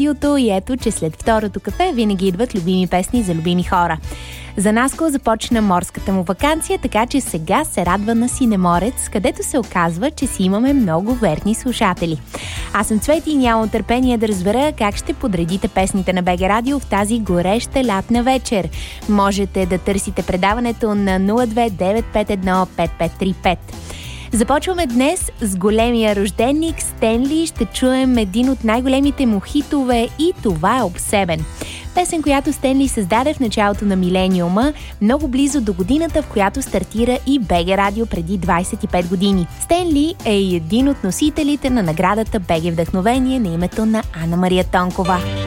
радиото и ето, че след второто кафе винаги идват любими песни за любими хора. За Наско започна морската му ваканция, така че сега се радва на Синеморец, където се оказва, че си имаме много верни слушатели. Аз съм Цвети и нямам търпение да разбера как ще подредите песните на БГ Радио в тази гореща лятна вечер. Можете да търсите предаването на 029515535. Започваме днес с големия рожденник Стенли. Ще чуем един от най-големите му хитове и това е Обсебен. Песен, която Стенли създаде в началото на милениума, много близо до годината, в която стартира и БГ Радио преди 25 години. Стенли е един от носителите на наградата БГ Вдъхновение на името на Ана Мария Тонкова.